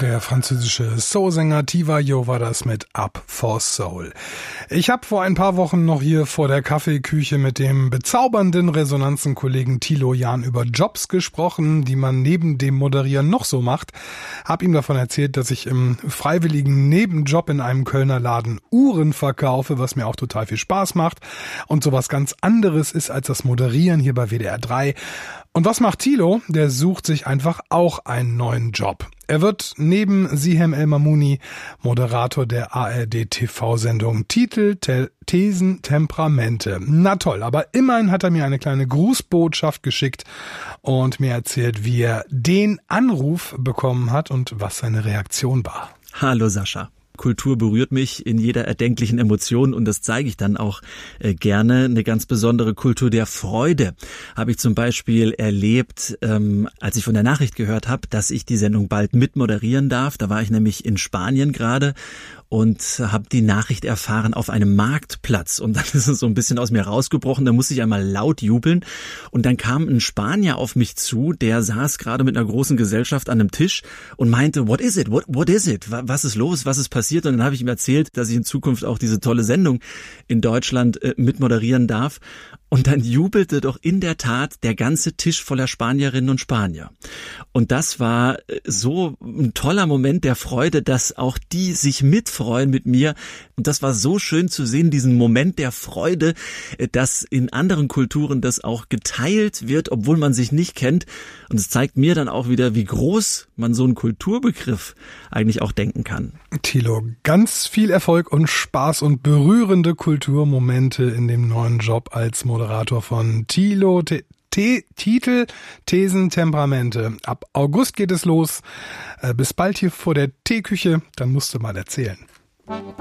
Der französische Soul-Sänger Tivayo war das mit Up for Soul. Ich habe vor ein paar Wochen noch hier vor der Kaffeeküche mit dem bezaubernden Resonanzenkollegen Thilo Jahn über Jobs gesprochen, die man neben dem Moderieren noch so macht. Hab ihm davon erzählt, dass ich im freiwilligen Nebenjob in einem Kölner Laden Uhren verkaufe, was mir auch total viel Spaß macht und sowas ganz anderes ist als das Moderieren hier bei WDR 3. Und was macht Thilo? Der sucht sich einfach auch einen neuen Job. Er wird neben Sihem El Mamouni Moderator der ARD-TV-Sendung Titel, Thesen, Temperamente. Na toll, aber immerhin hat er mir eine kleine Grußbotschaft geschickt und mir erzählt, wie er den Anruf bekommen hat und was seine Reaktion war. Hallo Sascha. Kultur berührt mich in jeder erdenklichen Emotion und das zeige ich dann auch gerne. Eine ganz besondere Kultur der Freude habe ich zum Beispiel erlebt, als ich von der Nachricht gehört habe, dass ich die Sendung bald mitmoderieren darf. Da war ich nämlich in Spanien gerade und habe die Nachricht erfahren auf einem Marktplatz. Und dann ist es so ein bisschen aus mir rausgebrochen, da musste ich einmal laut jubeln. Und dann kam ein Spanier auf mich zu, der saß gerade mit einer großen Gesellschaft an einem Tisch und meinte, what is it? What is it? Was ist los? Was ist passiert? Und dann habe ich ihm erzählt, dass ich in Zukunft auch diese tolle Sendung in Deutschland mitmoderieren darf. Und dann jubelte doch in der Tat der ganze Tisch voller Spanierinnen und Spanier. Und das war so ein toller Moment der Freude, dass auch die sich mitfreuen mit mir. Und das war so schön zu sehen, diesen Moment der Freude, dass in anderen Kulturen das auch geteilt wird, obwohl man sich nicht kennt. Und es zeigt mir dann auch wieder, wie groß man so einen Kulturbegriff eigentlich auch denken kann. Thilo, ganz viel Erfolg und Spaß und berührende Kulturmomente in dem neuen Job als Moderator von Thilo. Titel, Thesen, Temperamente. Ab August geht es los. Bis bald hier vor der Teeküche. Dann musst du mal erzählen.